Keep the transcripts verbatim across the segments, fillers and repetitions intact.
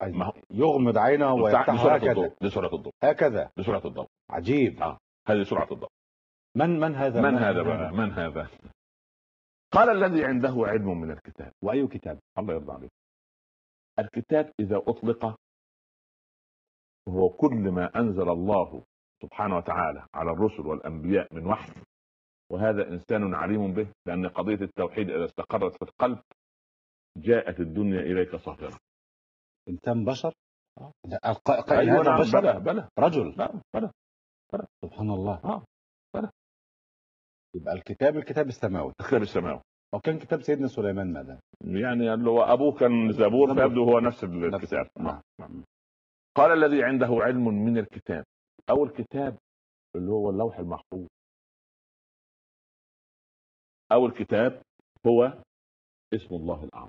ما هو يغمض عينه ويفتحها هكذا. دي سرعة الضوء. هكذا. دي سرعة الضوء. عجيب. اه هذه سرعة الضوء. من من هذا؟ من, من هذا بقى؟ من هذا؟ قال الذي عنده علم من الكتاب. وأي كتاب؟ الله يرضى عليك. الكتاب إذا أطلق هو كل ما أنزل الله سبحانه وتعالى على الرسل والأنبياء من وحي، وهذا إنسان عليم به، لأن قضية التوحيد إذا استقرت في القلب جاءت الدنيا إليك صافرة. إنسان بشر؟ آه. القائل هذا نعم. بشر؟ بلى بلى رجل؟ لا بلى بلى. سبحان الله. آه. بلى. يبقى الكتاب الكتاب السماوي. الكتاب السماوي. وكان كتاب سيدنا سليمان ماذا؟ يعني اللي هو أبوه كان زبور، فيبدو هو نفس الكتاب. نعم. قال الذي عنده علم من الكتاب، أو الكتاب اللي هو اللوح المحفوظ، أو الكتاب هو اسم الله الأعظم.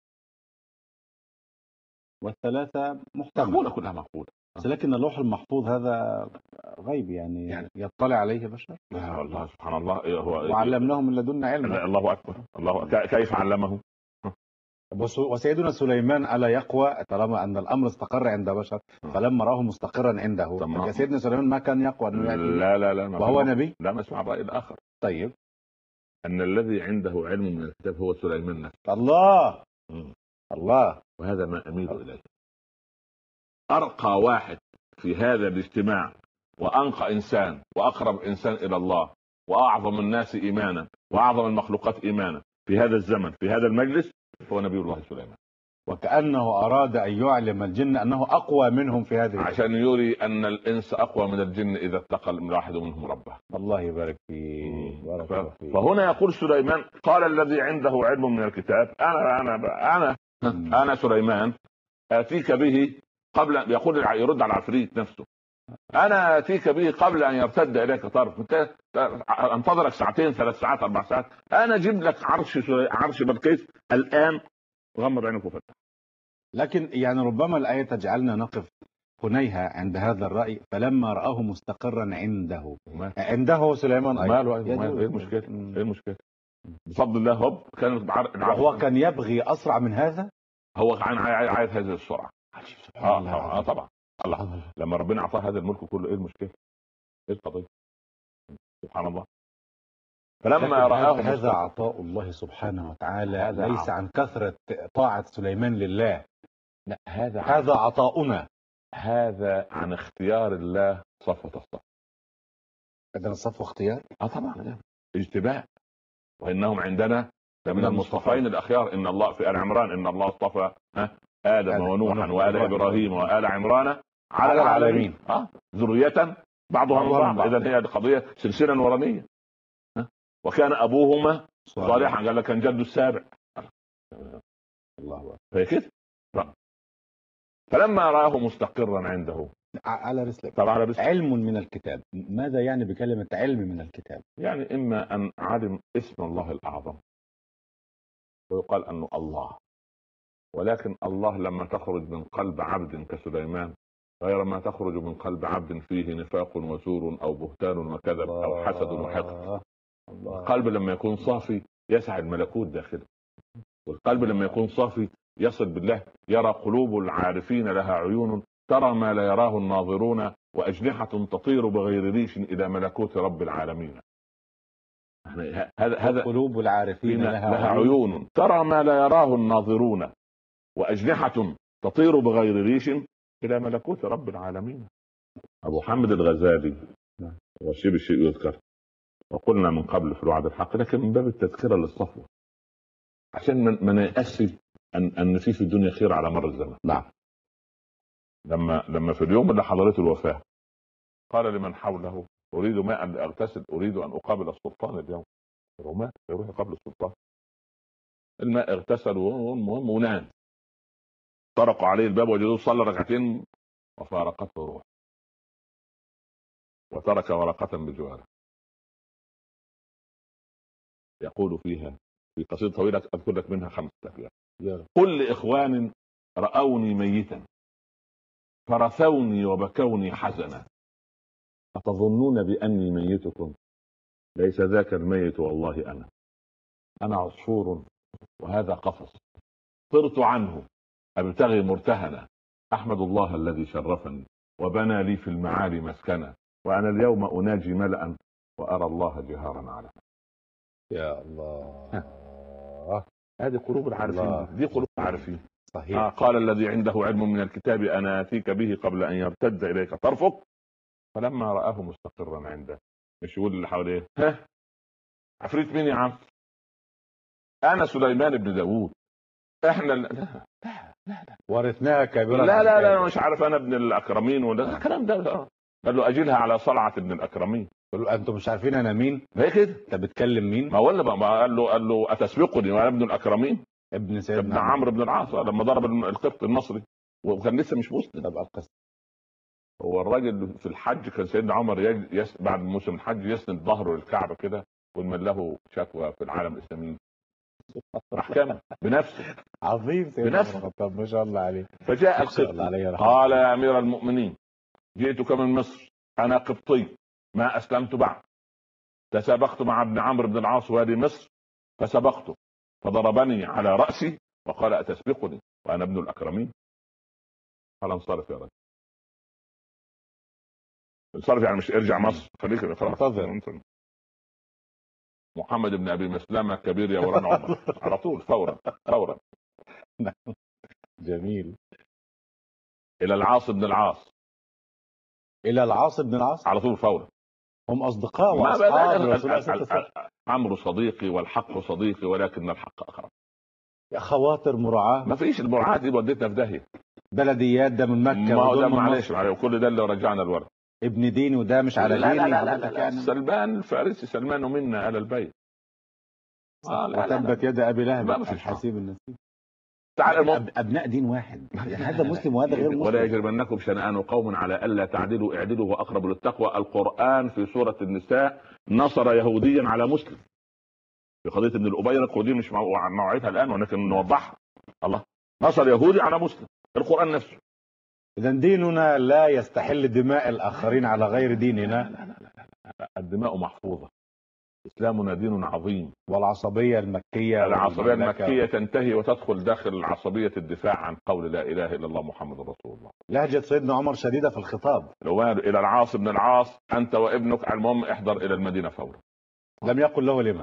والثلاثة محتملة كلها مقبولة، لكن اللوح المحفوظ هذا غيب يعني, يعني يطلع عليه بشر. لا والله سبحان الله. هو وعلمناه من لدنا علما. الله أكبر. الله أكبر. كيف علمه؟ وسيدنا سليمان ألا يقوى طالما أن الأمر استقر عند بشر، فلما راه مستقرا عنده سيدنا سليمان ما كان يقوى أنه يأتي. لا لا لا وهو نبي. لا نسمع الرأي الآخر. طيب أن الذي عنده علم من الكتاب هو سليمان نفسه. الله. م. الله. وهذا ما أميل إليه. أرقى واحد في هذا الاجتماع وأنقى إنسان وأقرب إنسان إلى الله وأعظم الناس إيمانا وأعظم المخلوقات إيمانا في هذا الزمن في هذا المجلس هو نبي الله سليمان. وكأنه أراد أن يعلم الجن أنه أقوى منهم في هذه، عشان يري أن الإنس أقوى من الجن إذا اتقى الواحد منهم ربه. الله يبارك فيه. ف... فهنا يقول سليمان قال الذي عنده علم من الكتاب أنا أنا أنا أنا, أنا سليمان آتيك به قبل، يقول يرد على العفريت نفسه، أنا آتيك به قبل أن يرتد إليك طرف. انت انتظرك ساعتين ثلاث ساعات أربع ساعات، أنا أجيب لك عرش عرش بلقيس الآن. غمض عينك وفتح. لكن يعني ربما الآية تجعلنا نقف هنيها عند هذا الرأي. فلما رآه مستقرا عنده وما. عنده سليمان أيضا ايه المشكلة؟ ايه المشكلة؟ بفضل الله هوب كان هو كان يبغي أسرع من هذا. هو كان عايز هذه السرعة. سبحان الله. آه طبعا الله لما ربنا أعطاه هذا الملك كله ايه المشكلة؟ ايه القضية؟ سبحان الله. فلما رآه هذا عطاء الله سبحانه وتعالى، ليس عن كثرة طاعة سليمان لله. لا هذا هذا عطاؤنا، هذا عن اختيار الله صفوة الصف. هذا الصفوة اختيار. اه طبعا اجتباء. وانهم عندنا من المصطفين الاخيار. ان الله في آل عمران ان الله اصطفى آدم ونوحا وآل ابراهيم وآل عمران على العالمين. اه ذرية بعضها من بعض. اذا هي قضية سلسلة نورانية. وكان ابوهما صالحا، قال لك كان جد السابع. الله هي كده. فلما راه مستقرا عنده على رسلك طبعا على رسلك علم من الكتاب. ماذا يعني بكلمة علم من الكتاب؟ يعني اما ان علم اسم الله الاعظم ويقال انه الله، ولكن الله لما تخرج من قلب عبد كسليمان غير ما تخرج من قلب عبد فيه نفاق وزور او بهتان وكذب او حسد وحقد. القلب لما يكون صافي يسعى الملكوت داخله، والقلب لما يكون صافي يصل بالله. يرى قلوب العارفين لها عيون ترى ما لا يراه الناظرون وأجنحة تطير بغير ريش إلى ملكوت رب العالمين. هذا هذا قلوب العارفين لها, لها عيون ترى ما لا يراه الناظرون وأجنحة تطير بغير ريش إلى ملكوت رب العالمين. أبو حامد الغزالي وشيب الشيء يذكر، وقلنا من قبل في الوعد الحق، لكن من باب التذكرة للصفوة عشان ما نيأسش أن أن في في الدنيا خير على مر الزمن. نعم. لما لما في اليوم اللي حضرته الوفاة قال لمن حوله أريد ماء لأغتسل، أريد أن أقابل السلطان اليوم. ومات يروح يقابل السلطان. الماء اغتسل والمهم ونام. طرقوا عليه الباب وجدوه صلى ركعتين وفارقته روح وترك ورقة بجواره يقول فيها في قصيدة طويلة أذكر لك منها خمسة أبيات. قل لإخوان رأوني ميتا فرثوني وبكوني حزنا أتظنون بأني ميتكم؟ ليس ذاك الميت والله أنا أنا عصفور وهذا قفص طرت عنه أبتغي مرتهنا احمد الله الذي شرفني وبنى لي في المعالي مسكنا، وانا اليوم اناجي ملأ وارى الله جهارا على. يا الله. هذه قلوب العارفين، دي قلوب العارفين. صحيح. آه قال الذي عنده علم من الكتاب انا اتيك به قبل ان يرتد اليك طرفك، فلما رآه مستقرا عنده، مش يقول اللي حواليه ها عفريت مين يا عم؟ انا سليمان بن داوود، احنا لا لا لا لا ورثناها كبيرا. لا لا لا مش عارف انا ابن الاكرمين ولا الكلام ده. قال له اجلها على صلعه ابن الاكرمين. قال له انتم مش عارفين انا مين؟ هي كده. انت بتكلم مين؟ ما ولا ما قال له قال له اتسبقني وانا ابن الاكرمين؟ ابن سيدنا ابن عمرو بن العاص لما ضرب القبط المصري وكان لسه مش مسلم. طب القصه، هو الراجل في الحج كان سيدنا عمر يس بعد موسم الحج يسند ظهره للكعبه كده ومن له شكوى في العالم الاسلامي احكام بنفسه. عظيم سيدنا الخطاب ما شاء الله عليه. فجاء القبط قال يا امير المؤمنين جئتك من مصر، انا قبطي ما اسلمت بعد، تسابقت مع ابن عمرو بن العاص وادي مصر فسبقته فضربني على راسي وقال اتسبقني وانا ابن الاكرمين. قال انصرف يا رجل. انصرف يعني مش ارجع مصر، خليك خلاص. محمد بن ابي مسلمه كبير يا وران عمر على طول فورا فورا. جميل. الى العاص بن العاص. الى العاص بن العاص على طول فورا. هم اصدقاء واصحاب. عمرو صديقي والحق صديقي ولكن الحق اقرب. يا خواطر مراعاه. ما فيش المراعاه دي ودتنا في داهيه. بلديات ده من مكه. ما هو ده معلش وكل ده اللي رجعنا الورد. ابن دين وده مش على لا ديني. لا لا, لا, لا, لا. سلمان الفارسي سلمان منا على البيت. آه وتبت يد ابي لهب الحسيب النسيب. تعال أب... ابناء دين واحد، يعني هذا مسلم وهذا غير مسلم. ولا يجرمنكم شنآن قوم على الا تعدلوا اعدلوا واقرب للتقوى. القران في سوره النساء نصر يهوديا على مسلم في قضيه ابن الابيرق، ودي مش موعدها الان ولكن نوضحها. الله نصر يهودي على مسلم، القران نفسه. اذا ديننا لا يستحل دماء الاخرين على غير ديننا. لا لا لا, لا, لا. الدماء محفوظه. اسلامنا دين عظيم. والعصبيه المكيه العصبيه المكيه تنتهي وتدخل داخل عصبيه الدفاع عن قول لا اله الا الله محمد رسول الله. لهجه سيدنا عمر شديده في الخطاب. لو الى العاص بن العاص انت وابنك المهم احضر الى المدينه فورا. لم يقل له لما.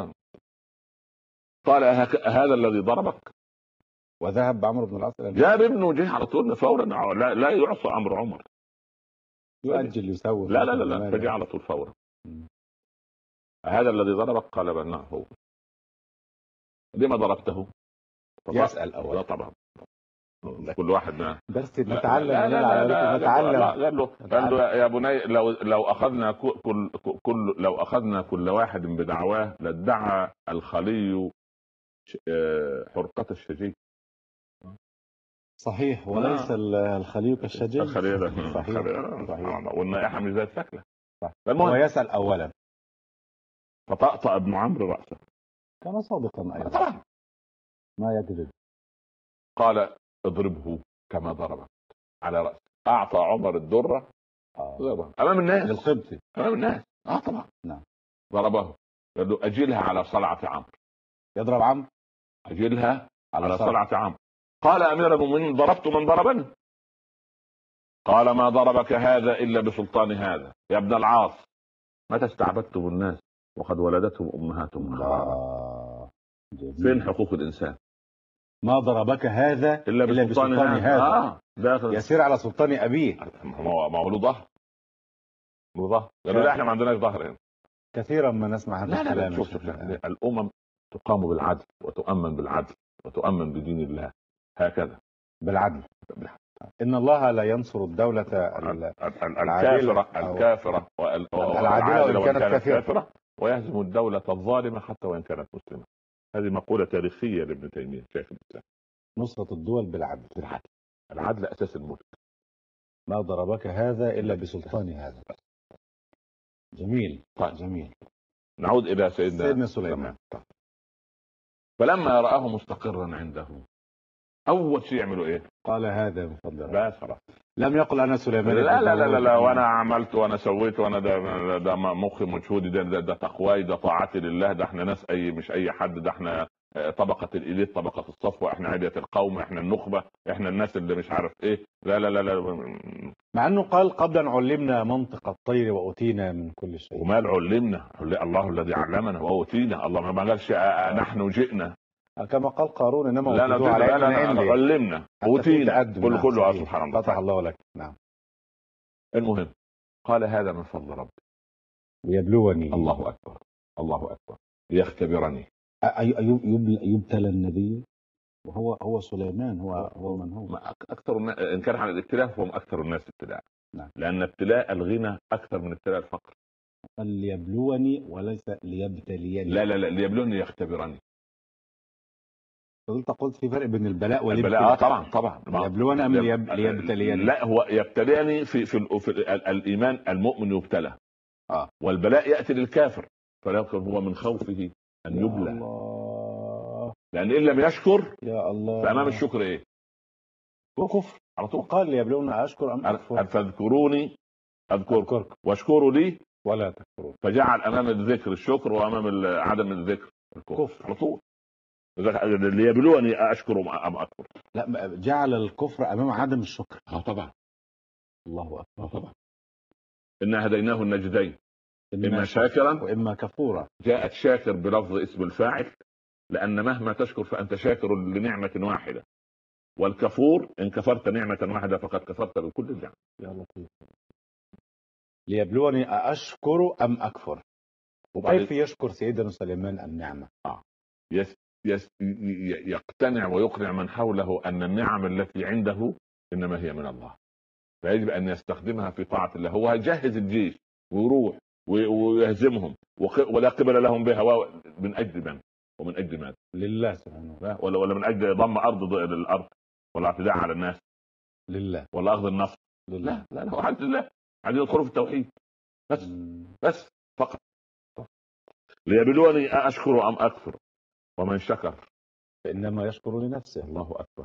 قال هذا الذي ضربك. وذهب عمرو بن العاص. جاب ابنه جه على طول فورا. لا, لا يعصى امر عمر. يؤجل يسوي. لا لا لا, لا. فجاء على طول فورا. هذا الذي ضربك؟ قال بل نعم هو. لما ضربته؟ يسأل أولا. لا طبعا كل واحد ما بس نتعلم. لا لا لا نتعلم. قال له قال له يا بني لو لو اخذنا كل كل لو اخذنا كل واحد بدعواه لادعى الخلي حرقة الشجي. صحيح. وليس الخلي كالشجي. الخلي ده صحيح. صحيح. والنائحة مش زي الثكلة. هو يسأل أولا. فطأطأ ابن عمرو رأسه. كان صادقا أيضا. طبعا. ما يكذب. قال اضربه كما ضربك على رأسه. أعطى عمر الدرة آه. أمام الناس. للقبطي. أمام الناس. اه طبعا. نعم. ضربه. قال له أجلها على صلعة عمرو. يضرب عمرو. أجلها على, على صلعة عمرو. قال أمير المؤمنين ضربت من ضربني. قال ما ضربك هذا إلا بسلطان هذا يا ابن العاص. متى استعبدتم الناس وقد ولدتهم أمهاتهم. آه. فين حقوق الإنسان؟ ما ضربك هذا إلا بسلطان, إلا بسلطان هذا, هذا. آه. يسير على سلطان أبيه. ما هو له ظهر. له ظهر. قالوا لا احنا ما عندناش ظهر هنا. كثيرا ما نسمع هذا الكلام. شوف شوف الأمم تقام بالعدل وتؤمن بالعدل وتؤمن بدين الله هكذا بالعدل. إن الله لا ينصر الدولة الكافرة الكافرة العادلة وإن كانت كافرة، ويهزم الدولة الظالمة حتى وإن كانت مسلمة. هذه مقولة تاريخية لابن تيمية شيخ الإسلام. نصرة الدول بالعدل. بالعدل. العدل أساس الملك. ما ضربك هذا إلا بسلطان هذا. جميل. طيب. جميل. نعود إلى سيدنا, سيدنا سليمان. طيب. فلما رآه مستقرا عنده اول شيء يعملوا ايه؟ قال هذا من فضل الله. لا خلاص. لم يقل انا سليمان. لا لا لا لا, لا وانا عملت وانا سويت وانا ده, ده مخي مجهودي ده, ده ده تقواي ده طاعتي لله ده احنا ناس اي مش اي حد ده احنا طبقه الاليت، طبقه الصفوه، احنا عدة القوم، احنا النخبه، احنا الناس اللي مش عارف ايه. لا لا لا لا. مع انه قال قبل ان علمنا منطق الطير واوتينا من كل شيء. ومال علمنا؟ الله الذي علمنا واوتينا. الله ما قالش نحن جئنا كما قال قارون انما لا اوتيتوه على علم عندي. علمنا اوتينا كل نعم كله سبحان الله. فتح الله لك. نعم. المهم قال هذا من فضل ربي ليبلوني. الله اكبر الله اكبر. ليختبرني. يبتلى النبي وهو هو سليمان هو هو من هو اكثر الناس ان كان على الابتلاء فهو اكثر الناس ابتلاء. نعم. لان ابتلاء الغنى اكثر من ابتلاء الفقر. ليبلوني وليس ليبتليني. لا لا لا ليبلوني يختبرني. فضلت قلت في فرق بين البلاء والابتلاء. البلاء طبعا طبعا. يبلوني ام ليب... ليبتليني؟ لا هو يبتليني في في, في الايمان المؤمن يبتلى. اه والبلاء ياتي للكافر فلكن هو من خوفه ان يبلى. الله. لان ان لم يشكر يا الله فامام الشكر ايه؟ هو كفر على طول. قال ليبلوني اشكر ام اكفر؟ فاذكروني اذكركم واشكروا لي ولا تكفرون. فجعل امام الذكر الشكر وامام عدم الذكر الكفر على طول. ليبلوني اشكر ام اكفر. لا جعل الكفر امام عدم الشكر. اه طبعا. الله اكبر. اه طبعا. انا هديناه النجدين اما شاكرا واما كفورا. جاءت شاكر بلفظ اسم الفاعل لان مهما تشكر فانت شاكر لنعمه واحده. والكفور ان كفرت نعمه واحده فقد كفرت بكل النعم. يا لطيف. ليبلوني أشكر أم أكفر. وكيف يشكر سيدنا سليمان النعمة؟ آه. يس يس يقتنع ويقنع من حوله أن النعم التي عنده إنما هي من الله، فيجب أن يستخدمها في طاعة الله. هو يجهز الجيش ويروح ويهزمهم ولا قبل لهم بها من أجل من ومن أجل ماذا؟ لله سبحانه وتعالى. ولا ولا من أجل ضم أرض للأرض ولا اعتداء على الناس لله ولا أخذ النصر لله. لا لا هو عبد الله عايزين يدخلوا في التوحيد بس مم. بس فقط. ليبلوني أشكر أم أكفر ومن شكر فإنما يشكر لنفسه. الله أكبر.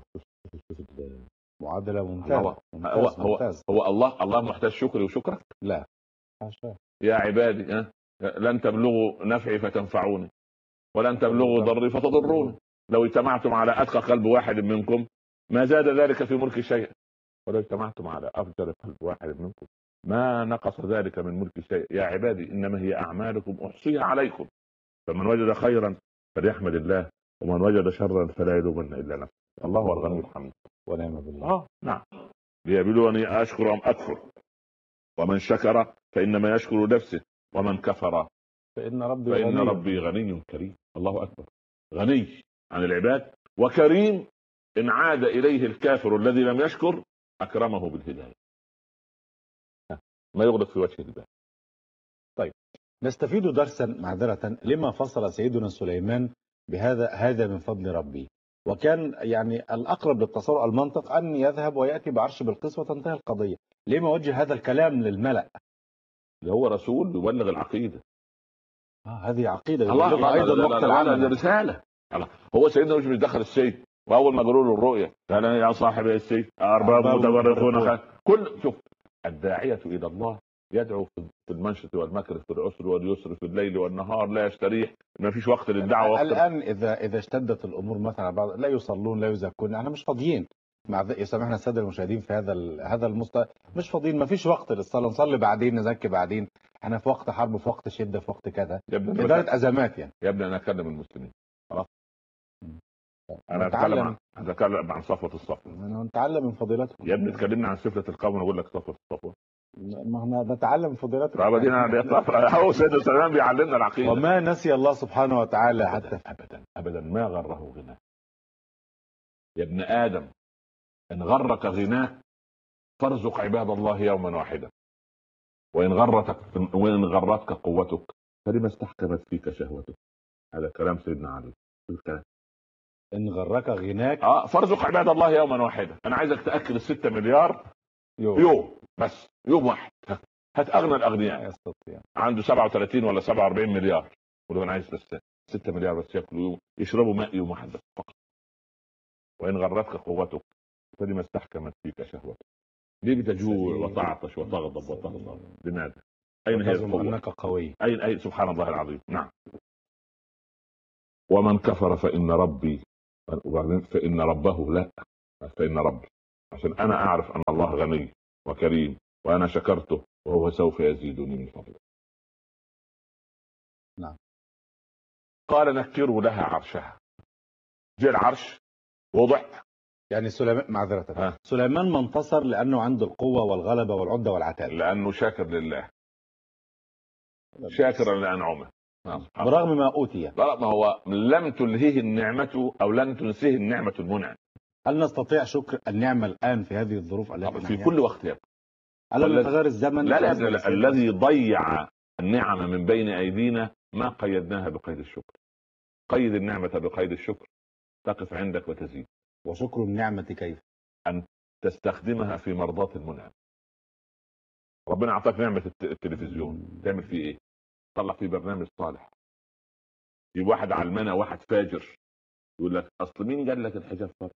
معادلة ممتازة. هو هو, هو, هو الله الله محتاج شكري وشكرك؟ لا حاشا. يا عبادي أه؟ لن تبلغوا نفعي فتنفعوني ولن تبلغوا ضري فتضروني. لو اجتمعتم على أتقى قلب واحد منكم ما زاد ذلك في ملك شيئا ولو اجتمعتم على أفجر قلب واحد منكم ما نقص ذلك من ملك شيء. يا عبادي إنما هي أعمالكم أحصيها عليكم فمن وجد خيرا فليحمد الله ومن وجد شرا فلا يلومن إلا نفسه. الله هو الغني الحميد ونعم بالله. آه نعم. ليبلوني أشكر أم أكفر ومن شكر فإنما يشكر نفسه ومن كفر فإن ربي فإن غني. ربي غني كريم. الله أكبر. غني عن العباد وكريم إن عاد إليه الكافر الذي لم يشكر أكرمه بالهداية ما يغلق في وجه الباب. طيب نستفيد درسا معذرة لما فصل سيدنا سليمان بهذا هذا من فضل ربي. وكان يعني الأقرب للتصور المنطق أن يذهب ويأتي بعرش بلقيس وتنتهي القضية. لما وجه هذا الكلام للملأ؟ اللي هو رسول يبلغ العقيدة. آه هذه عقيدة الله أيضا وقت العمل. رسالة. هو سيدنا مش بيدخل السيف وأول ما قالوا له الرؤية قال يا صاحب السيف أرباب متفرقون. كل شوف الداعية إلى الله يدعو في المنشط والمكر في العسر واليسر في الليل والنهار لا يستريح. ما فيش وقت للدعوة. الآن إذا إذا اشتدت الأمور مثلا بعض لا يصلون لا يزكون احنا مش فاضيين مع يسامحنا السادة المشاهدين في هذا هذا المستوى مش فاضيين. ما فيش وقت للصلاة نصلي بعدين نزكي بعدين. احنا في وقت حرب في وقت شدة في وقت كذا إدارة أزمات يعني. يا ابني أنا أكلم المسلمين خلاص. انا اتكلم عن اتكلم عن صفوه الصفوه. نتعلم من فضيلتكم يا ابني اتكلمنا عن سفله القوم ونقول لك صفوه الصفوه. ما احنا نتعلم من فضيلتكم. هو سيدنا سليمان بيعلمنا العقيده. وما نسي الله سبحانه وتعالى حتى ابدا ابدا ما غره غناه. يا ابن ادم ان غرك غناه فارزق عباد الله يوما واحدا وان غرتك وان غرتك قوتك فلما استحكمت فيك شهوتك. هذا كلام سيدنا علي. الكلام ان غرك غناك اه فارزق عباد الله يوما واحدا. انا عايزك تاكل الستة مليار يوم. يوم بس يوم واحد. هات اغنى الاغنياء يستطيع عنده سبعة وثلاثين ولا سبعة وأربعين مليار ولو انا عايز بس ستة مليار بس ياكلوا يوم يشربوا ماء يوم واحد بس فقط. وان غرتك قوتك فلما استحكمت فيك شهوتك. ليه بتجوع وتعطش وتغضب وتغضب؟ لماذا؟ اين هي القوه؟ انك قوي. اين اي سبحان الله العظيم. نعم ومن كفر فإن ربي، وبعدين فإن ربه لا فإن ربي، عشان أنا أعرف أن الله غني وكريم وأنا شكرته وهو سوف يزيدني من فضله. نعم. قال نكروا لها عرشها. جاء العرش وضع. يعني سليمان معذرة ها. سليمان ما انتصر لأنه عنده القوة والغلبة والعدة والعتاد، لأنه شاكر لله، شاكرا لأنعمه، برغم ما أوتي. لا، ما هو لم تلهيه النعمة أو لم تنسيه النعمة المنعم. هل نستطيع شكر النعمة الآن في هذه الظروف التي في كل وقت يبقى؟ ألم يتغير الزمن؟ لا لا, لا, لا. الذي ضيع النعمة من بين أيدينا ما قيدناها بقيد الشكر. قيد النعمة بقيد الشكر تقف عندك وتزيد. وشكر النعمة كيف؟ أن تستخدمها في مرضاة المنعم. ربنا أعطاك نعمة التلفزيون، تعمل فيه إيه؟ طلع فيه برنامج صالح. في واحد علمنا واحد فاجر يقول لك أصل مين قال لك الحجاب فرض؟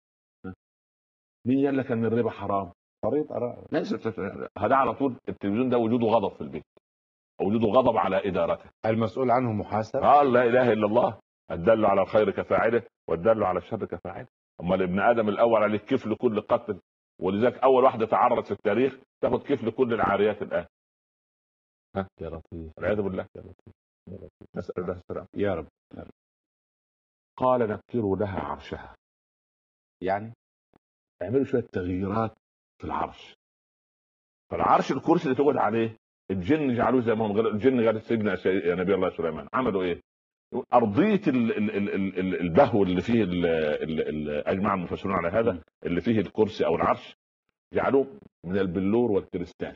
مين قال لك أن الربا حرام؟ طريق أراء. هذا على طول التلفزيون ده وجوده غضب في البيت، وجوده غضب على إدارته. المسؤول عنه محاسب. آه لا إله إلا الله. الدل على الخير كفاعله والدل على الشر كفاعله. أما ابن آدم الأول عليه كفل كل قتل، ولذلك أول واحدة تعرض في التاريخ تاخد كفل كل العاريات الآن. ها يا لطيف، والعياذ بالله يا لطيف. نسأل الله السلامة يا رب. قال نكروا لها عرشها، يعني اعملوا شوية تغييرات في العرش. فالعرش الكرسي اللي تقعد عليه الجن جعلوه زي ما هم. الجن قال سيدنا يا نبي الله سليمان عملوا ايه؟ ارضيه البهو اللي فيه اجمع المفسرون على هذا، اللي فيه الكرسي او العرش، جعلوه من البلور والكريستال،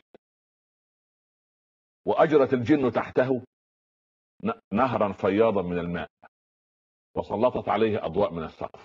واجرت الجن تحته نهرا فياضا من الماء، وسلطت عليه اضواء من السقف.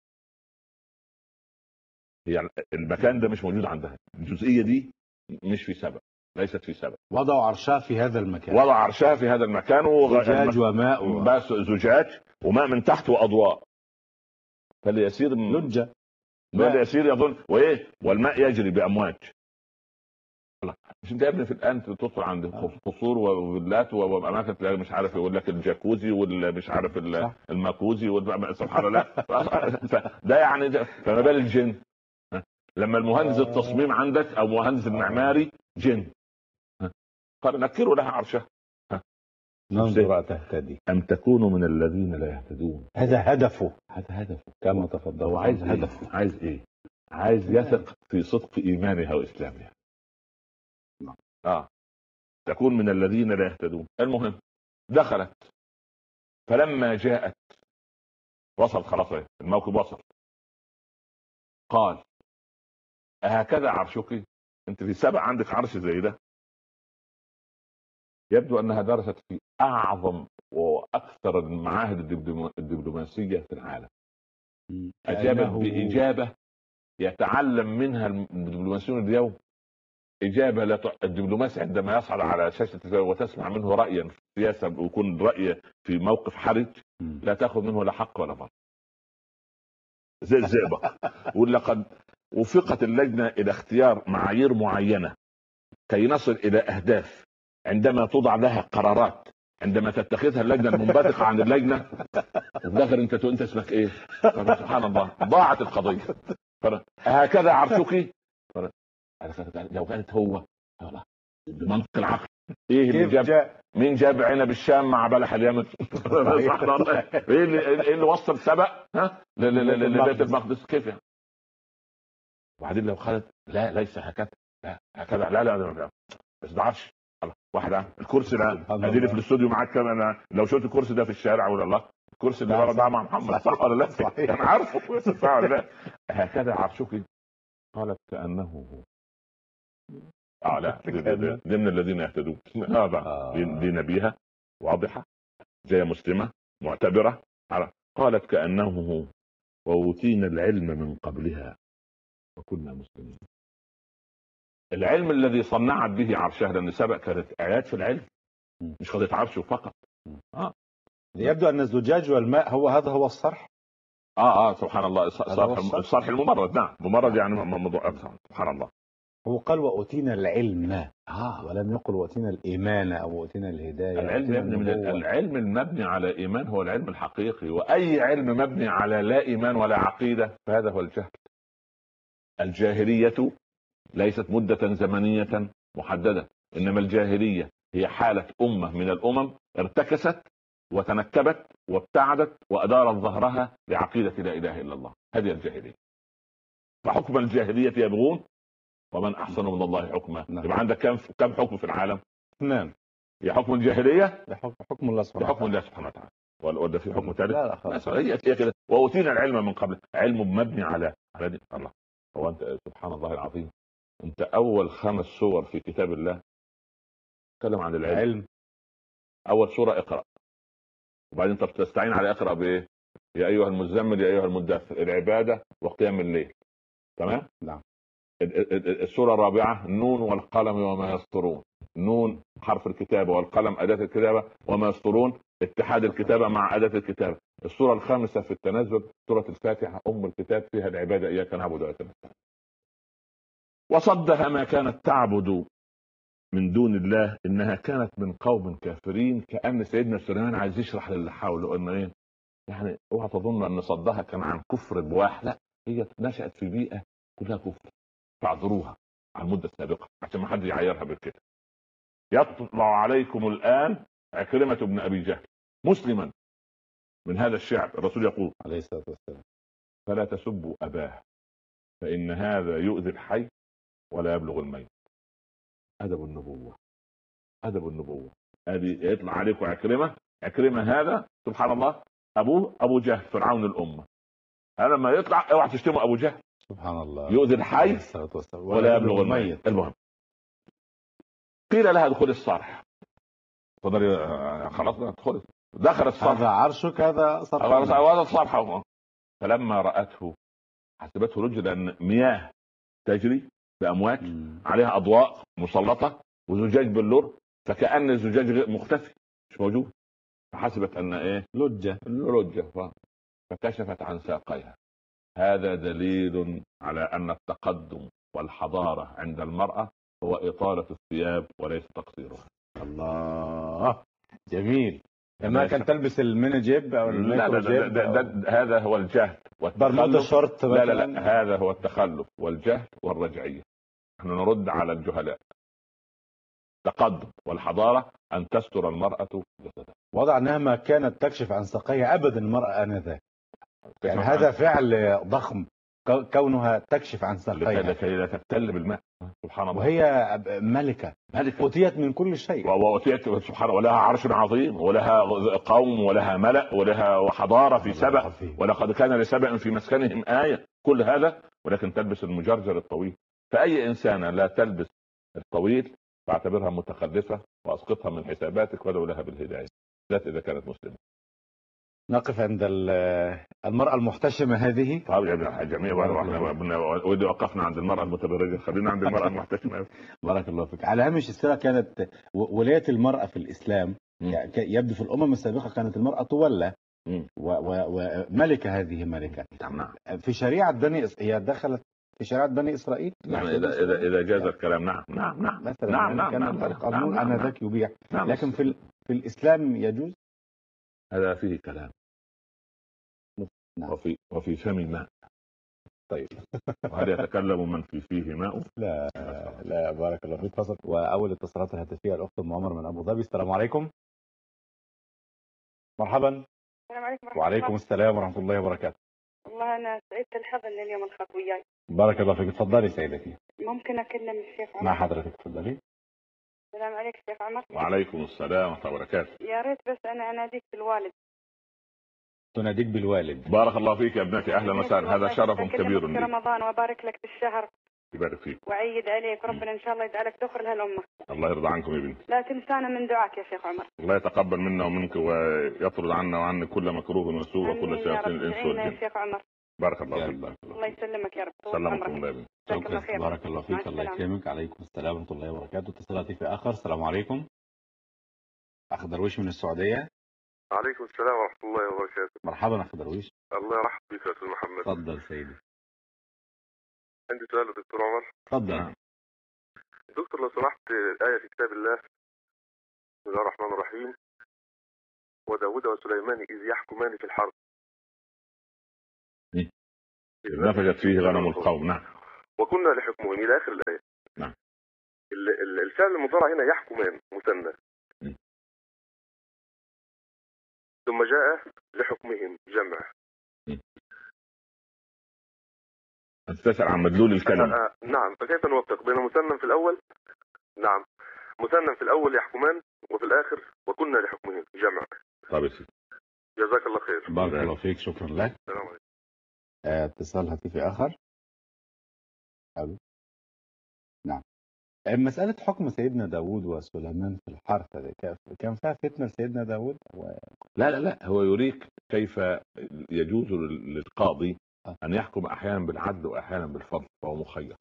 هي المكان ده مش موجود عندها، الجزئيه دي مش في سبب، ليست في سبب. وضعوا عرشها في هذا المكان. وضع عرشها في هذا المكان زجاج وماء و... بس زجاج وماء من تحت واضواء. فليسير لجة فليسير يظن وايه، والماء يجري بامواج. مش انت يا ابني في الان تدخل عند قصور وفيلات واماكن تلاقي مش عارف يقول لك الجاكوزي والمش عارف الماكوزي سبحان الله. ده يعني ده. فما بال الجن لما المهندس التصميم عندك او مهندس المعماري جن. قال نكروا لها عرشها ننظر تهتدي ام تكونوا من الذين لا يهتدون. هذا هدفه، هذا هدفه كما تفضل. هو عايز هدفه، عايز ايه؟ عايز يثق في صدق ايمانها واسلامها. اه تكون من الذين لا يهتدون. المهم دخلت، فلما جاءت وصل خلاص الموكب وصل. قال أهكذا عرشك؟ انت في سبع عندك عرش زي ده؟ يبدو انها درست في اعظم واكثر المعاهد الدبلوماسيه في العالم. اجابت باجابه يتعلم منها الدبلوماسيون اليوم. اجابه لا ت... الدبلوماسي عندما يصعد على شاشه التلفزيون وتسمع منه رايا في السياسه ويكون راي في موقف حرج لا تاخذ منه لا حق ولا باطل. زي الزئبق. ولقد وفقت اللجنه الى اختيار معايير معينه كي نصل الى اهداف عندما توضع لها قرارات، عندما تتخذها اللجنه المنبثقه عن اللجنه وفي الاخر انت انت اسمك ايه؟ سبحان الله، ضاعت القضيه. هكذا عرشك. لو كانت هو بمنطق العقل ايه اللي جاب جا... مين جاب عنب الشام مع بلح اليمن؟ ايه اللي ايه اللي وصل سبأ ها لبيت المقدس كيف يعني؟ وبعدين لو خدت لا ليس هكذا، لا هكذا، لا لا, لا. بس ده عرش واحد. الكرسي ده اديني في الاستوديو معاك كمان، لو شفت الكرسي ده في الشارع ولا الله الكرسي اللي ورا ده مع محمد صح ولا لا؟ صحيح انا عارفه صح ولا لا؟ هكذا عرشك. قالت كانه هو. اه لا دي من الذين يهتدون. هذا دي نبيها واضحه جايه مسلمه معتبره. قالت كانه هو وأوتينا العلم من قبلها وكنا مسلمين. العلم الذي صنعت به عرشها، لان سبق كانت ايات في العلم مش قضيه عرش فقط. اه يبدو ان الزجاج والماء هو هذا هو الصرح. اه اه سبحان الله. الصرح الصرح الممرد. نعم ممرد يعني موضوع اكثر. سبحان الله. هو قال وأوتينا العلم آه. ولم يقل وأوتينا الإيمان أو أوتينا الهداية. العلم يا ابني من العلم المبني على إيمان هو العلم الحقيقي، وأي علم مبني على لا إيمان ولا عقيدة فهذا هو الجهل. الجاهلية ليست مدة زمنية محددة، إنما الجاهلية هي حالة أمة من الأمم ارتكست وتنكبت وابتعدت وأدارت ظهرها لعقيدة لا إله إلا الله. هذه الجاهلية. فحكم الجاهلية يبغون ومن أحسن من الله حكما. نعم. يبقى عندك كم كم حكم في العالم؟ اثنان. هي حكم الجاهلية، حكم الله سبحانه حكم الله سبحانه وتعالى، ولا في حكم ثالث؟ لا لا خلاص. هي كده. وأوتينا العلم من قبل، علم مبني على على دين الله. هو أنت سبحان الله العظيم، أنت أول خمس سور في كتاب الله تكلم عن العلم. علم. أول سورة اقرأ، وبعدين انت بتستعين على اقرأ بايه؟ يا ايها المزمل يا ايها المدثر، العبادة وقيام الليل. تمام؟ نعم. السورة الرابعة نون والقلم وما يسطرون. نون حرف الكتابة والقلم أداة الكتابة وما يسطرون اتحاد الكتابة مع أداة الكتابة. السورة الخامسة في التنزل سورة الفاتحة أم الكتاب، فيها العبادة إياك نعبد وإياك نستعين. وصدها ما كانت تعبد من دون الله إنها كانت من قوم كافرين. كأن سيدنا سليمان عايز يشرح للي حوله إنه إيه، يعني اوعى تظن أن صدها كان عن كفر بواح، لا، هي نشأت في بيئة كلها كفر، فاعذروها على المدة السابقة عشان ما حد يعيرها بالكده. يطلع عليكم الآن عكرمة بن أبي جهل مسلما من هذا الشعب. الرسول يقول عليه الصلاة والسلام فلا تسبوا أباه فإن هذا يؤذي الحي ولا يبلغ الميت. أدب النبوة، أدب النبوة. هذه يطلع عليكم عكرمة. عكرمة هذا سبحان الله أبوه أبو جهل فرعون الأمة. هذا لما يطلع اوعى تشتموا أبو جهل، سبحان الله، يؤذي الحي ولا يبلغ الميت. المهم قيل لها ادخل الصرح، تقدري خلاص ادخل. دخل الصرح، هذا عرشك هذا صرح، هذا الصرح. فلما رأته حسبته رجلا مياه تجري بأمواج عليها أضواء مسلطة وزجاج باللور، فكأن الزجاج مختفي مش موجود، فحسبت أن إيه لجة لجة فكشفت عن ساقيها. هذا دليل على أن التقدم والحضارة عند المرأة هو إطالة الثياب وليس تقصيرها. الله جميل. ما كان تلبس الميني جيب او الميكرو جيب. هذا هو الجهل والتخلف. شرط لا لا لا هذا هو التخلف والجهل والرجعية. نحن نرد على الجهلاء. تقدم والحضارة أن تستر المرأة جسدها. وضع أنها ما كانت تكشف عن ساقيها أبدا المرأة آنذاك، يعني هذا فعل ضخم كونها تكشف عن ساقيها لكي لا تبتل بالماء. سبحان الله. وهي ملكة ملكة أوتيت من كل شيء، وأوتيت سبحان الله، ولها عرش عظيم ولها قوم ولها ملأ ولها حضارة في سبأ، ولقد كان لسبأ في مسكنهم آية. كل هذا ولكن تلبس المجرجر الطويل. فأي إنسانة لا تلبس الطويل فاعتبرها متخلفة وأسقطها من حساباتك وادعو لها بالهداية، ذات إذا كانت مسلمة. نقف عند المرأة المحتشمة هذه. طيب يا جميع، وإذا وقفنا عند المرأة المتبرجة خلينا عند المرأة المحتشمة. بارك الله فيك. على هامش السيرة، كانت ولاية المرأة في الإسلام يعني يبدو في الأمم السابقة كانت المرأة تولى وملكة. هذه ملكة في شريعة بني إس... هي دخلت في شريعة بني إسرائيل يعني إذا إذا إذا جاز الكلام. نعم نعم نعم مثلا نعم نعم كان القانون نعم أنا ذاك يبيح، نعم لكن في ال... في الإسلام يجوز. هذا فيه كلام. نعم. وفي وفي فم ماء. طيب وهل يتكلم من في فيه ماء؟ لا لا. بارك الله فيك. فصل. واول اتصالات الهاتفيه الاخت ام عمر من ابو ظبي. السلام عليكم. مرحبا. السلام عليكم. وعليكم السلام ورحمه الله وبركاته. والله انا سعيدة الحظ ان اليوم الخط وياي. بارك الله فيك. تفضلي سيدتي. ممكن اكلم الشيخ عمر؟ مع حضرتك تفضلي. السلام عليكم شيخ عمر. وعليكم السلام ورحمه الله وبركاته. يا ريت بس انا اناديك بالوالد. تناديك بالوالد. بارك الله فيك يا ابنتي، اهلا وسهلا، هذا شرف كبير لي. رمضان وبارك لك بالشهر. يبارك فيك. وعيد عليك وربنا ان شاء الله يجعلك دخر لهالامه. الله يرضى عنكم يا بنتي. لا تنسانا من دعاك يا شيخ عمر. الله يتقبل منا ومنك ويطرد عنا وعنك كل مكروه وسوء وكل شيء الانس والجن يا شيخ عمر. بارك الله فيك. الله يسلمك يا رب. سلامكم الله يا بنتي. بارك الله فيك. الله يكرمك. عليكم السلام ورحمه الله وبركاته. اتصالاتي في اخر. السلام عليكم. اخ درويش من السعوديه. عليكم السلام ورحمة الله وبركاته. مرحبا أخ درويش. الله يرحب بك يا أستاذ محمد. تفضل سيدي. عندي سؤال دكتور عمر. تفضل. دكتور لو سمحت، آية في كتاب الله بسم الله الرحمن الرحيم: وداود وسليمان إذ يحكمان في الحرب إذ نفجت فيه غنم القوم. نعم. وكنا لحكمهم إلى آخر الآية. نعم. ال- ال- الفعل المضارع هنا يحكمان مثنى، م. ثم جاء لحكمهم جمع. م. أنت تسأل عن مدلول الكلمة. آه آه نعم، فكيف نوفق بين مثنى في الأول؟ نعم، مثنى في الأول يحكمان، وفي الآخر وكنا لحكمهم جمع. طيب يا سيدي. جزاك الله خير. بارك الله فيك، شكرا لك. السلام عليكم. آه، اتصال هاتفي آخر. ألو. نعم. آه، مسألة حكم سيدنا داود وسليمان في الحرث ده كان كان فيها فتنة لسيدنا داود و... لا لا لا، هو يريك كيف يجوز للقاضي آه. أن يحكم أحيانا بالعدل وأحيانا بالفضل، فهو مخير.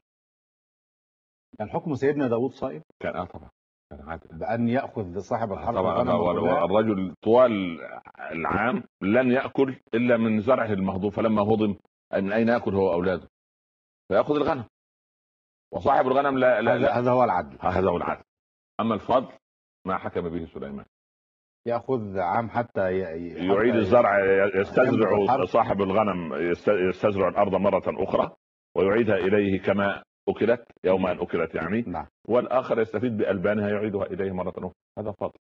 كان حكم سيدنا داود صائب كان اه طبعا كان عادل. بأن يأخذ صاحب الحرث طبعا الغنم كلها. الرجل طوال العام لن يأكل إلا من زرعه المهضوم، فلما هضم من أين يأكل هو وأولاده؟ فيأخذ الغنم، وصاحب الغنم لا لا, هذا لا. هذا هو العدل. هذا هو العدل. أما الفضل ما حكم به سليمان. يأخذ عام حتى ي... يعيد الزرع، يستزرع الحرث. صاحب الغنم يستزرع الأرض مرة أخرى ويعيدها إليه كما أكلت يوم أن أكلت يعني. نعم. والآخر يستفيد بألبانها يعيدها إليه مرة أخرى. هذا فضل.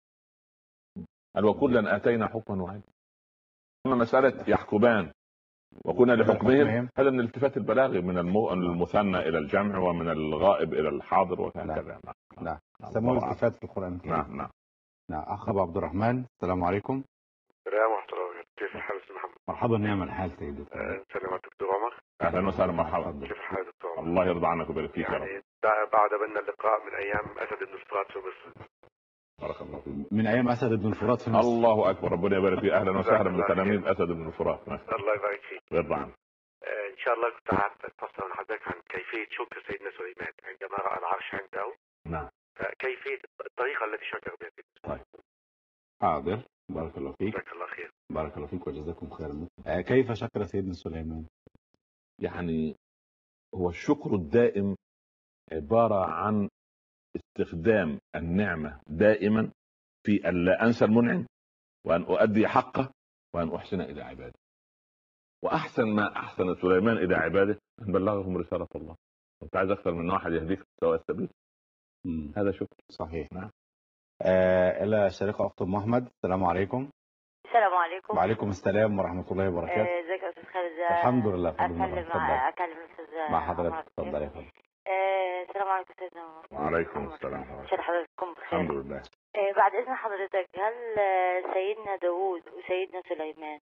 قال وكلا آتينا حكما وعلما. أما مسألة يحكمان وكنا لحكمهم، هذا من الالتفات البلاغي من المثنى إلى الجمع ومن الغائب إلى الحاضر وهكذا. نعم. سموه الالتفات في القرآن. نعم نعم. نعم. أخ أبو عبد الرحمن، السلام عليكم. السلام ورحمة الله وبركاته. كيف الحال أستاذ محمد؟ مرحبا، نعم الحال سيدي. نسلم على الدكتور عمر. أهلا وسهلا، مرحبا. كيف الحال دكتور عمر؟ الله يرضى عنك ويبارك فيك يا رب. يعني بعد بنا اللقاء من أيام أسد بن الفرات في مصر. بارك الله فيك. من أيام أسد بن الفرات في مصر. الله أكبر، ربنا يبارك فيك. أهلا وسهلا بتلاميذ أسد بن الفرات. الله يبارك فيك. يرضى عنك. إن شاء الله كنت حابب أستفسر من حضرتك عن كيفية شكر سيدنا سليمان عندما رأى العرش عنده. نعم. فكيفية الطريقة التي شكر بها. طيب. حاضر. بارك الله فيك. جزاك الله خير. بارك الله فيك وجزاكم خيرا. آه كيف شكر سيدنا سليمان؟ يعني هو الشكر الدائم عبارة عن استخدام النعمة دائما في أن لا أنسى المنعم، وأن أؤدي حقه، وأن أحسن إلى عباده. وأحسن ما أحسن سليمان إلى عباده أن بلغهم رسالة الله. أنت عايز أكثر من واحد يهديك سواء السبيل؟ هذا شكر. صحيح. نعم. آه إلى الشريقة أخت أم أحمد، السلام عليكم. السلام عليكم. وعليكم السلام ورحمة الله وبركاته. ازيك يا استاذ خالد؟ الحمد لله. اكلم مع اكلم الاستاذ مع حضرتك. اتفضل يا فندم. السلام عليكم استاذنا. وعليكم السلام. شكرا حضرتكم بخير. الحمد لله. آه بعد اذن حضرتك، هل سيدنا داوود وسيدنا سليمان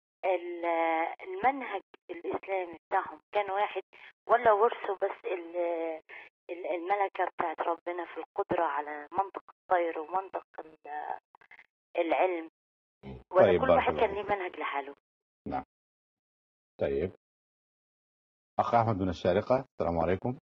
المنهج الاسلامي بتاعهم كان واحد، ولا ورثوا بس الملكة بتاعت ربنا في القدرة على منطق الطير ومنطق العلم، ولا طيب كل واحد كان ليه منهج لحاله؟ نعم. طيب أخ أحمد من الشارقة، السلام عليكم.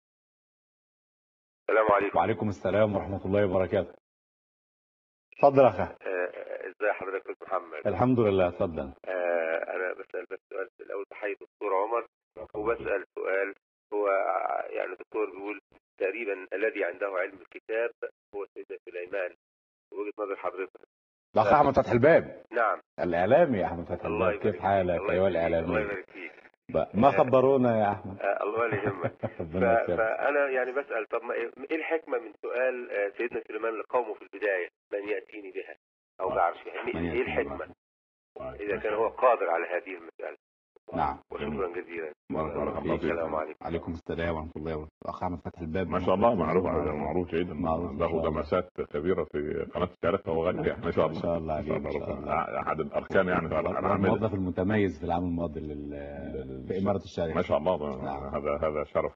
السلام عليكم. وعليكم السلام ورحمة الله وبركاته. اتفضل أخي. ازي حضرتك يا محمد؟ الحمد لله. اتفضل. آه انا بسال بس سؤال الاول. بحيي الدكتور عمر وبسال سؤال. هو يعني الدكتور بيقول تقريبا الذي عنده علم الكتاب هو سيدنا سليمان، وجهه نظر حضرتك. الاخ احمد فتح الباب. نعم. الاعلامي يا احمد فتح الباب، كيف حالك ايها الاعلامي؟ الله يبارك فيك. ما خبرونا يا احمد. آه الله ولا يهمك. فانا يعني بسال، طب ما ايه الحكمه من سؤال سيدنا سليمان لقومه في البدايه من ياتيني بها او بعرش؟ يعني ايه الحكمه اذا كان هو قادر على هذه المساله؟ نعم. وشكرا جزيلا. بارك الله فيك. السلام عليكم. عليكم السلام ورحمه الله وبركاته. اخ احمد فتح الباب ما شاء الله، معروف معروف جيدا، له دمسات كبيره في قناه الشارقه وغيرها يعني. ما شاء الله. ما شاء الله عليك. احد الاركان يعني. الموظف المتميز في العام الماضي في اماره الشارقه. ما شاء الله. نعم. هذا هذا شرف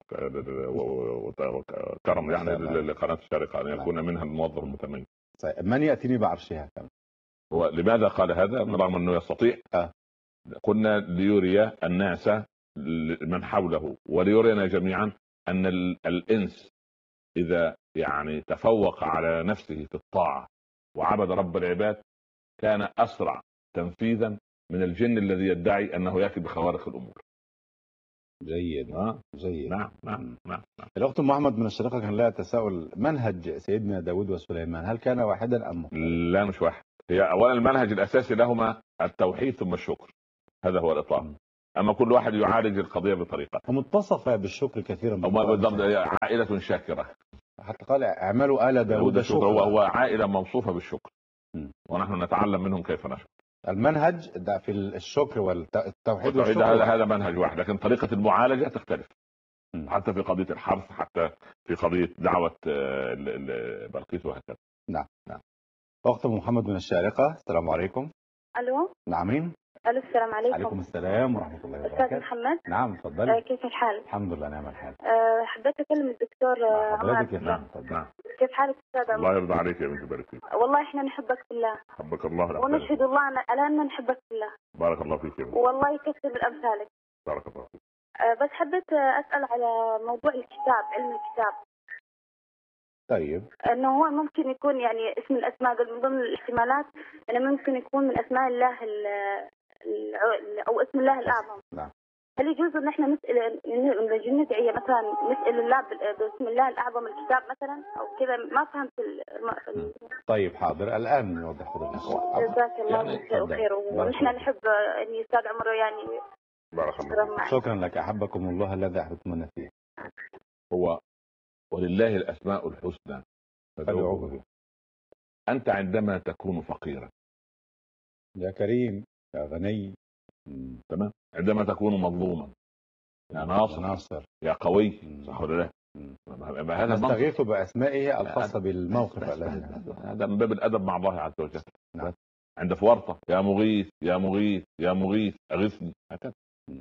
وكرم يعني لقناه الشارقه ان يكون منها الموظف المتميز. من ياتيني بعرشها كمان. هو لماذا قال هذا رغم انه يستطيع؟ أه. قلنا ليري الناس من حوله وليرينا جميعا ان الانس اذا يعني تفوق على نفسه في الطاعه وعبد رب العباد كان اسرع تنفيذا من الجن الذي يدعي انه ياتي بخوارق الامور. جيد. آه. جيد. نعم نعم نعم. الأخت محمد من الشرقة كان لها تساؤل، منهج سيدنا داود وسليمان هل كان واحدا أم مختلف؟ لا مش واحد. هي أولا المنهج الأساسي لهما التوحيد ثم الشكر، هذا هو الإطلاق. أما كل واحد يعالج القضية بطريقة. هم اتصف بالشكر كثيرا. بالضبط، عائلة شاكرة. حتى قال اعملوا آل داود شكرا. هو هو عائلة موصوفة بالشكر، م. ونحن نتعلم منهم كيف نشكر. المنهج ده في الشكر والتوحيد والشكر هذا هذا منهج واحد، لكن طريقة المعالجة تختلف. م. حتى في قضية الحرث، حتى في قضية دعوة بلقيس وهكذا. نعم نعم. أخت محمد من الشارقة، السلام عليكم. الو. نعمين. الو السلام عليكم. عليكم السلام ورحمة الله وبركاته. أستاذ محمد. نعم تفضلي. آه كيف الحال؟ الحمد لله نعم الحال. أه حبيت أكلم الدكتور عمر. نعم تفضل. كيف حالك أستاذ عمر؟ الله يرضى عليك يا بنت بارك. والله إحنا نحبك بالله. حبك الله. ونشهد الله على أننا نحبك بالله. بارك الله فيك يا بنت. والله يكثر من أمثالك. بارك الله فيك. أه بس حبيت أسأل على موضوع الكتاب، علم الكتاب. طيب. انه هو ممكن يكون يعني اسم الاسماء من ضمن الاحتمالات انه ممكن يكون من اسماء الله او اسم الله الاعظم. نعم. هل يجوز ان احنا نسال نجي ندعي مثلا نسال الله باسم الله الاعظم الكتاب مثلا او كذا؟ ما فهمت ال... طيب حاضر الان نوضح لك. جزاك الله خير. ونحن نحب ان استاذ عمر يعني. بارك الله. شكرا لك، احبكم الله الذي احببتمونا فيه. هو ولله الأسماء الحسنى فادعوه بها. أنت عندما تكون فقيرا يا كريم يا غني، تمام، عندما تكون مظلوما يا ناصر ناصر يا قوي، صح ولا لا؟ هذا نستغيث بأسمائه الخاصة بالموقف الذي هذا من باب الأدب مع الله عز وجل. نعم. عند فورطة يا مغيث يا مغيث يا مغيث أغثني، هكذا.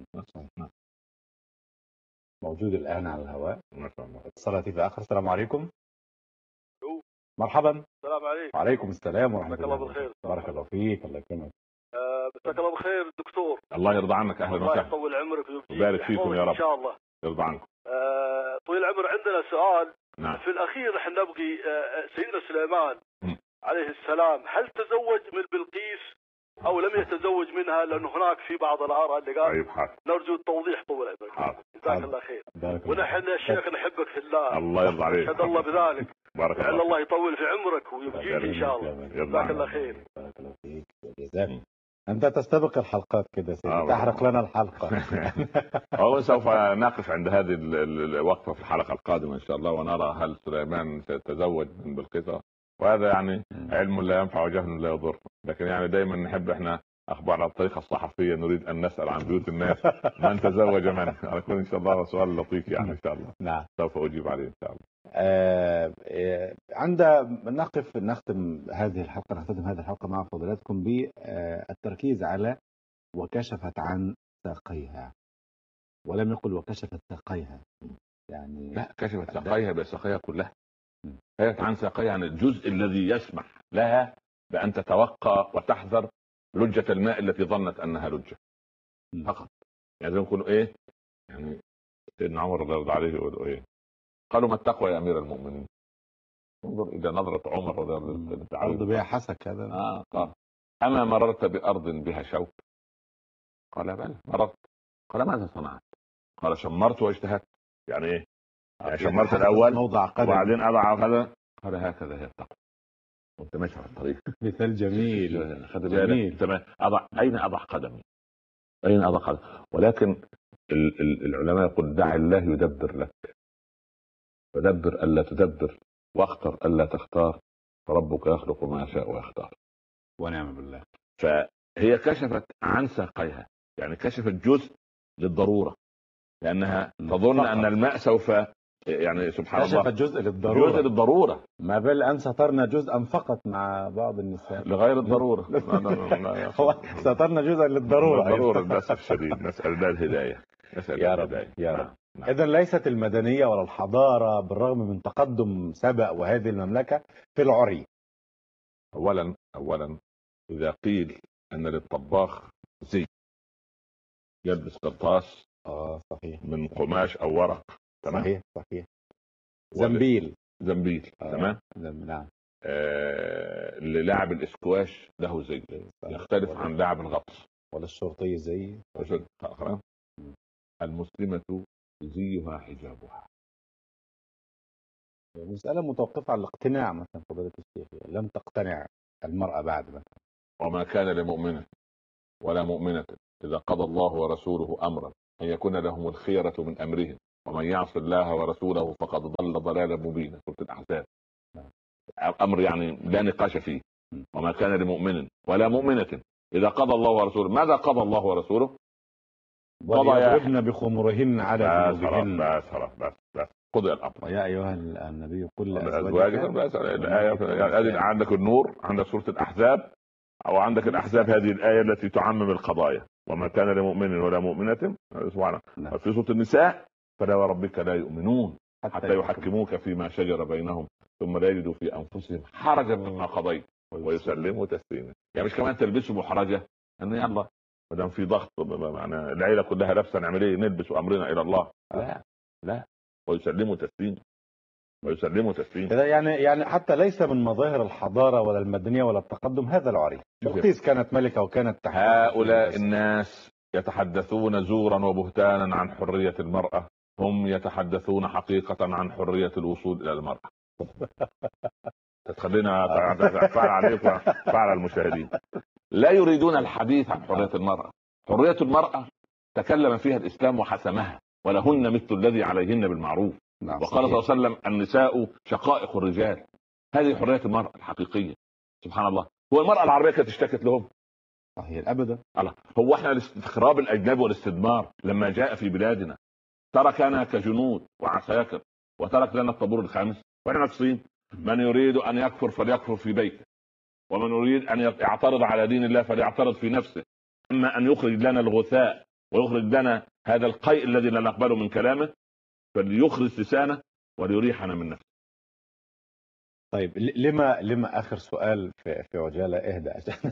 موجود الآن على الهواء. ما شاء الله. اتصالاتي في آخر. السلام عليكم. مرحبا. السلام عليكم. وعليكم السلام ورحمة الله. الله بالخير. بارك الله فيك. الله يكرمك. أه مساك الله بالخير دكتور. الله يرضى عنك. أهلا وسهلا. الله يطول عمرك ويبارك فيكم يا رب. إن شاء الله. يرضى عنكم. أه طويل العمر، عندنا سؤال. نعم. في الأخير احنا نبغي أه سيدنا سليمان م. عليه السلام هل تزوج من بلقيس أو لم يتزوج منها؟ لأنه هناك في بعض الآراء اللي قال. طيب حاضر. نرجو التوضيح طول عمرك. حاضر. جزاك الله خير. ونحن يا شيخ نحبك في الله. الله يرضى عليك. شهد الله بذلك. بارك الله. الله يطول في عمرك ويبقيك إن شاء الله. جزاك الله خير. بارك الله فيك وجزاك. أنت تستبق الحلقات كده سيدي، آه تحرق لنا الحلقة. هو سوف ناقش عند هذه الوقفة في الحلقة القادمة إن شاء الله، ونرى هل سليمان سيتزوج من بلقيس، وهذا يعني علم لا ينفع وجهل لا يضر، لكن يعني دايما نحب احنا أخبار على الطريقة الصحفية، نريد أن نسأل عن بيوت الناس من تزوج من. يكون إن شاء الله سؤال لطيف يعني إن شاء الله. نعم. سوف أجيب عليه إن شاء الله. آه عند نقف نختم هذه الحلقة نختتم هذه الحلقة مع فضيلتكم بالتركيز على وكشفت عن ساقيها، ولم يقل وكشفت ساقيها. يعني لا، كشفت ساقيها بساقيها كلها. كشفت عن ساقيها عن الجزء الذي يسمح لها بأن تتوقع وتحذر لجة الماء التي ظنت أنها لجة فقط. يعني زي ما يقولوا إيه، يعني سيدنا عمر رضي الله عليه يقول إيه، قالوا ما التقوى يا أمير المؤمنين؟ انظر إلى نظرة عمر رضي الله عنه. أرض بها حسك هذا. آه قال أما مررت بأرض بها شوك؟ قال بلى مررت. قال ماذا صنعت؟ قال شمرت واجتهدت. يعني إيه؟ يعني شمرت الأول وبعدين أضع هذا. قال هكذا هي التقوى. وانت ماشي على الطريق. مثال جميل. جميل. تمام. أضع أين أضع قدمي؟ أين أضع قدمي؟ ولكن ال ال العلماء يقول دع الله يدبر لك، فدبر ألا تدبر، واختر ألا تختار، فربك يخلق ما يشاء ويختار. ونعم بالله. فهي كشفت عن ساقيها، يعني كشفت جزء للضرورة، لأنها تظن أن الماء سوف، يعني سبحان الله كشفت جزء للضرورة. جزء للضرورة. ما بل أن سترنا جزءا فقط مع بعض النساء لغير الضرورة. هو سترنا جزءا للضرورة. الضرورة للأسف الشديد. نسأل الله الهداية. نسأل يا رب الهداية. يا رب. نعم. إذن ليست المدنية ولا الحضارة بالرغم من تقدم سبأ وهذه المملكة في العري. أولا أولا إذا قيل أن للطباخ زي يلبس قرطاس آه صحيح من قماش أو ورق، تمام؟ صحيح صحيح. زنبيل زنبيل آه. تمام. نعم. آه... للاعب الاسكواش له زي يختلف عن لاعب الغطس. ولا الشرطي زي. خلاص المسلمة زيها حجابها. مسألة متوقفة على الاقتناع مثلا فضيلة الشيخ، لم تقتنع المرأة بعد مثلا. وما كان لمؤمن ولا مؤمنة إذا قضى الله ورسوله أمرا أن يكون لهم الخيرة من أمرهم ومن يعص الله ورسوله فقد ضل ضلالا مبينا. سورة الأحزاب. أمر يعني لا نقاش فيه. وما كان لمؤمن ولا مؤمنة إذا قضى الله ورسوله. ماذا قضى الله ورسوله؟ ويضربن بخمرهن على جنوبهن. بس خلاص بس بس قضي الأمر. ويا أيها النبي قل لأزواجك. بس الآية عندك النور، عندك سورة الأحزاب، أو عندك الأحزاب هذه الآية التي تعمم القضايا. وما كان لمؤمن ولا مؤمنة. في سورة النساء فلا وربك لا يؤمنون حتى يحكموك فيما شجر بينهم ثم لا يجدوا في أنفسهم حرجا مما قضيت ويسلموا تسليما. يعني مش كمان تلبسوا محرجة ان يلا ما دام في ضغط معنا العيلة كلها لابسه نعمل ايه؟ نلبس امرنا الى الله. لا لا ويسلموا تسليما ويسلموا تسليما. يعني يعني حتى ليس من مظاهر الحضارة ولا المدنية ولا التقدم هذا العري. بلقيس كانت ملكة وكانت تحت. هؤلاء الناس يتحدثون زورا وبهتانا عن حرية المرأة، هم يتحدثون حقيقة عن حرية الوصول إلى المرأة. تخلينا فعل عليك وفعل المشاهدين. لا يريدون الحديث عن حرية المرأة. حرية المرأة تكلم فيها الإسلام وحسمها، ولهن مثل الذي عليهن بالمعروف. وقال صلى الله عليه وسلم النساء شقائق الرجال. هذه حرية المرأة الحقيقية. سبحان الله. هو المرأة العربية كانت اشتكت لهم؟ صحيح ابدا. الله. هو احنا الاستخراب الاجنبي والاستدمار لما جاء في بلادنا تركنا كجنود وعساكر وترك لنا الطابور الخامس واحنا نفسين. من يريد ان يكفر فليكفر في بيته، ومن يريد ان يعترض على دين الله فليعترض في نفسه. اما ان يخرج لنا الغثاء ويخرج لنا هذا القيء الذي لا نقبله من كلامه فليخرج لسانه وليريحنا من نفسه. طيب لما لما اخر سؤال في في عجاله اهدى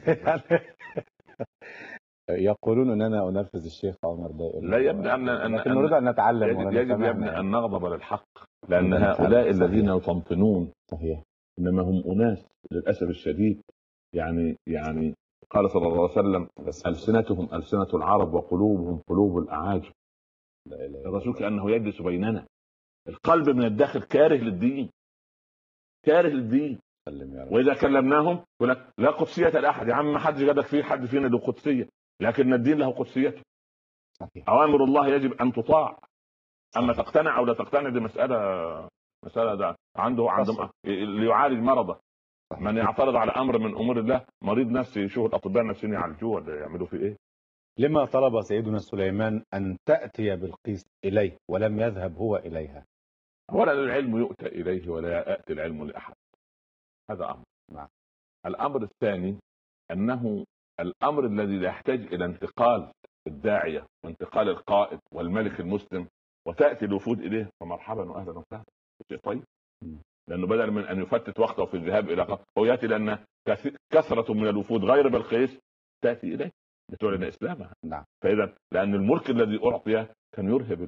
يقولون اننا انرفز الشيخ عمر دائما. لا يبدو ان ان نريد ان نتعلم. يجب, يجب يا ابني ان نغضب للحق، لان هؤلاء الذين يطنطنون صحيح انما هم اناس للاسف الشديد يعني يعني قال صلى الله عليه وسلم السنتهم السنه العرب وقلوبهم قلوب الاعاجم. الرسول كانه يجلس بيننا. القلب من الداخل كاره للدين، كاره للدين. واذا كلمناهم يقول لك لا قدسيه لاحد. يا عم ما حدش جابك فيه حد فينا له قدسيه، لكن الدين له قدسيته. اوامر الله يجب ان تطاع. اما تقتنع او لا تقتنع دي مساله مساله ده عنده عنده ليعالج مرضه. من يعترض على امر من امور الله مريض نفسي يشوف الاطباء النفسيين يعالجوه ولا يعملوا فيه ايه. لما طلب سيدنا سليمان ان تاتي بلقيس اليه ولم يذهب هو اليها؟ ولا العلم يؤتى اليه ولا ياتي العلم لاحد. هذا امر. نعم. الامر الثاني انه الامر الذي يحتاج الى انتقال الداعيه وانتقال القائد والملك المسلم وتاتي الوفود اليه فمرحبا واهلا وسهلا. شيء طيب. لانه بدل من ان يفتت وقته في الذهاب الى قصر هو ياتي لان كثره من الوفود غير بلقيس تاتي اليه بتعلن اسلامها. نعم. فاذا لان الملك الذي اعطي كان يرهب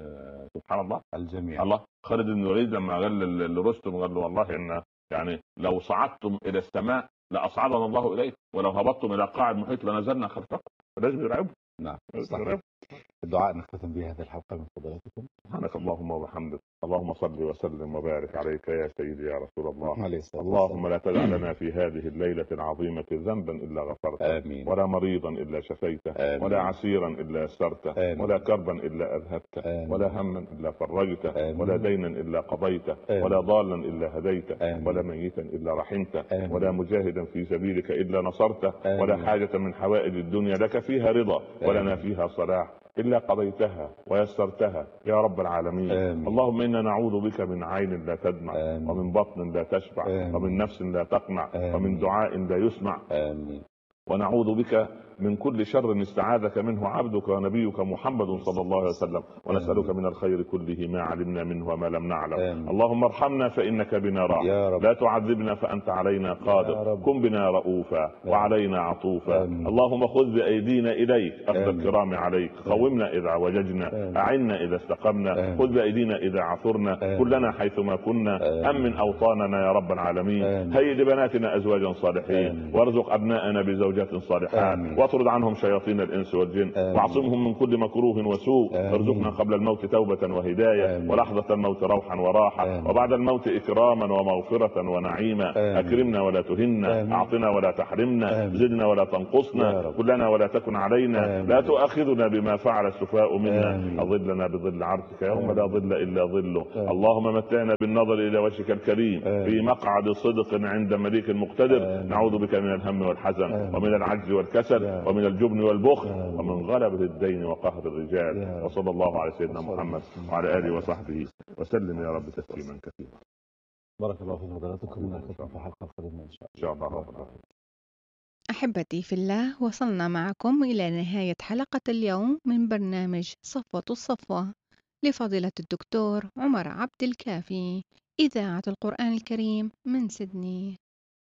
سبحان الله الجميع. الله. خالد بن الوليد لما قال لرستم قال له والله ان يعني لو صعدتم الى السماء لاصعدنا الله اليك ولو هبطتم الى قاع المحيط لنزلنا خلفكم. لازم يرعبوا. نعم صحيح. الدعاء نختتم به هذه الحلقه من فضيلتكم. سبحانك اللهم وبحمدك. اللهم صل وسلم وبارك عليك يا سيدي يا رسول الله. عليه الصلاة اللهم لا تدع لنا في هذه الليله العظيمه ذنبا الا غفرته. آمين. ولا مريضا الا شفيته. آمين. ولا عسيرا الا يسرته. آمين. ولا كربا الا اذهبته. آمين. ولا هما الا فرجته. آمين. ولا دينا الا قضيته. آمين. ولا ضالا الا هديته. آمين. ولا ميتا الا رحمته. آمين. ولا مجاهدا في سبيلك الا نصرته. آمين. ولا حاجه من حوائج الدنيا لك فيها رضا ولنا فيها صلاح إلا قضيتها ويسرتها يا رب العالمين. آمين. اللهم إنا نعوذ بك من عين لا تدمع. آمين. ومن بطن لا تشبع. آمين. ومن نفس لا تقنع. آمين. ومن دعاء لا يسمع. آمين. ونعوذ بك من كل شر استعاذك منه عبدك ونبيك محمد صلى الله عليه وسلم ونسألك من الخير كله ما علمنا منه وما لم نعلم. آمين. اللهم ارحمنا فإنك بنا راحم. لا تعذبنا فأنت علينا قادر. كن بنا رؤوفا وعلينا عطوفا. آمين. اللهم خذ بأيدينا إليك أخذ الكرام عليك. قومنا إذا وججنا. أعنا إذا استقمنا. خذ بأيدينا إذا عثرنا. كلنا حيثما كنا. أمن أوطاننا يا رب العالمين. هيئ لبناتنا أزواجا صالحين. وارزق أبناءنا بزوجات زوجات صالحات، آمين. واطرد عنهم شياطين الإنس والجن، آمين. واعصمهم من كل مكروه وسوء. آمين. ارزقنا قبل الموت توبة وهداية، آمين. ولحظة الموت روحا وراحة، آمين. وبعد الموت إكراما ومغفرة ونعيما. آمين. أكرمنا ولا تهنا، آمين. أعطنا ولا تحرمنا، آمين. زدنا ولا يا تنقصنا، رب. كلنا ولا تكن علينا، آمين. لا تؤاخذنا بما فعل السفهاء منا، آمين. أظلنا بظل عرشك يوم آمين. لا ظل إلا ظله. آمين. اللهم متعنا بالنظر إلى وجهك الكريم آمين. في مقعد صدق عند مليك مقتدر. آمين. نعوذ بك من الهم والحزن، آمين. ومن العجز والكسل، آمين. ومن الجبن والبخل، آمين. ومن غلبة الدين وقهر الرجال. آمين. وصلى الله على سيدنا وصلى محمد الله. وعلى آله وصحبه وسلم يا رب تسليما كثيرا. بارك الله في حضراتكم، ونلقاكم في حلقة قادمة إن شاء إن شاء الله رب العالمين. أحبتي في الله، وصلنا معكم إلى نهاية حلقة اليوم من برنامج صفوة الصفوة لفضيلة الدكتور عمر عبد الكافي، إذاعة القرآن الكريم من سيدني.